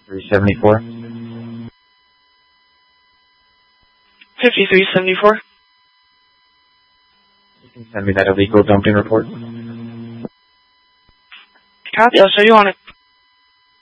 374. 5374. You can send me that illegal dumping report. Copy, I'll show you on it.